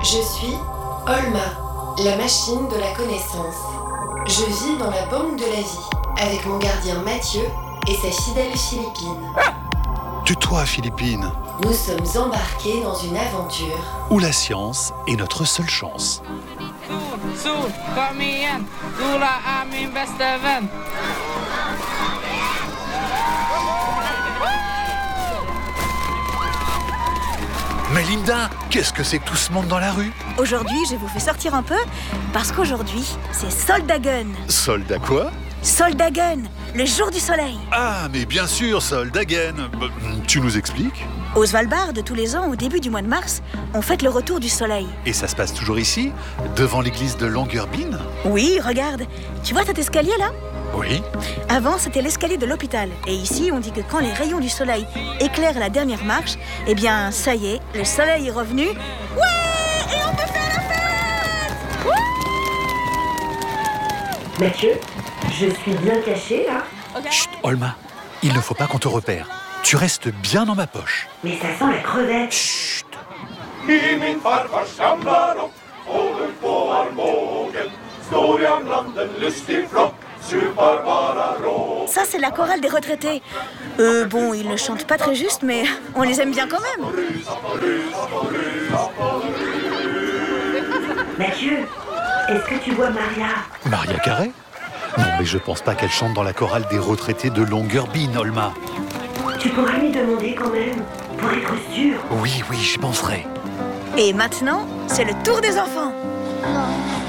Je suis Olma, la machine de la connaissance. Je vis dans la banque de la vie, avec mon gardien Mathieu et sa fidèle Philippine. Tue-toi, Philippine. Nous sommes embarqués dans une aventure. Où la science est notre seule chance. Kom igen! Ola är min bästa vän! Mais Linda, qu'est-ce que c'est que tout ce monde dans la rue? Aujourd'hui, je vous fais sortir un peu parce qu'aujourd'hui, c'est Soldagen. Soldat quoi? Soldagen, le jour du soleil. Ah, mais bien sûr, Soldagen. Tu nous expliques? Au Svalbard, tous les ans, au début du mois de mars, on fête le retour du soleil. Et ça se passe toujours ici, devant l'église de Longyearbyen? Oui, regarde. Tu vois cet escalier là? Oui. Avant, c'était l'escalier de l'hôpital. Et ici, on dit que quand les rayons du soleil éclairent la dernière marche, eh bien, ça y est, le soleil est revenu. Ouais! Et on peut faire la fête! Ouais! Mathieu, je suis bien caché là? Chut, Olma, il ne faut pas qu'on te repère. Tu restes bien dans ma poche. Mais ça sent la crevette. Chut. I min farfars gamla rock, håller på armbågen, står jag bland en lustig flock, supar bara råg. Ça, c'est la chorale des retraités. Bon, ils ne chantent pas très juste, mais on les aime bien quand même. Mathieu, est-ce que tu vois Maria? Maria Carré? Non, mais je pense pas qu'elle chante dans la chorale des retraités de Longyearbyen, Olma. Tu pourrais lui demander quand même, pour être sûr. Oui, j'y penserai. Et maintenant, c'est le tour des enfants.